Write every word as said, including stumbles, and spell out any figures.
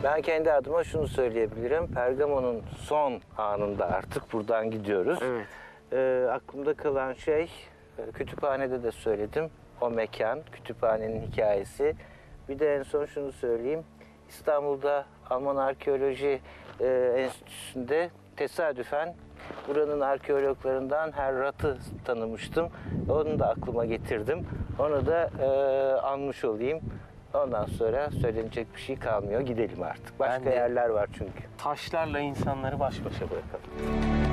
Ben kendi adıma şunu söyleyebilirim. Pergamon'un son anında artık buradan gidiyoruz. Evet. Ee, aklımda kalan şey, kütüphanede de söyledim. O mekan, kütüphanenin hikayesi. Bir de en son şunu söyleyeyim. İstanbul'da Alman Arkeoloji e, Enstitüsü'nde tesadüfen buranın arkeologlarından Herr Rath'ı tanımıştım. Onu da aklıma getirdim. Onu da e, anmış olayım. Ondan sonra söylenecek bir şey kalmıyor. Gidelim artık. Başka Ben de- yerler var çünkü. Taşlarla insanları baş başa bırakalım.